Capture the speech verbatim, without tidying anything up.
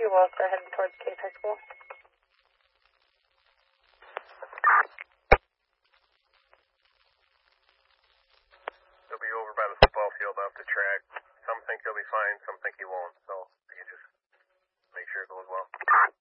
Wolf, they're heading towards Case High School. He'll be over by the football field off the track. Some think he'll be fine, some think he won't, so you can just make sure it goes well.